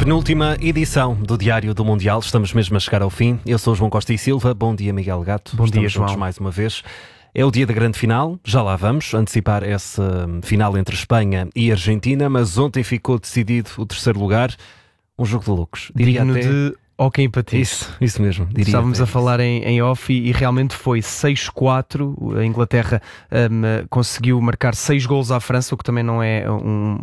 Penúltima edição do Diário do Mundial. Estamos mesmo a chegar ao fim. Eu sou o João Costa e Silva. Bom dia, Miguel Gato. Bom dia, Estamos juntos mais uma vez. É o dia da grande final. Já lá vamos antecipar essa final entre Espanha e Argentina, mas ontem ficou decidido o terceiro lugar. Um jogo de loucos. Digno de hóquei em patins. Isso mesmo. Estávamos a falar em off e realmente foi 6-4. A Inglaterra conseguiu marcar 6 golos à França, o que também não é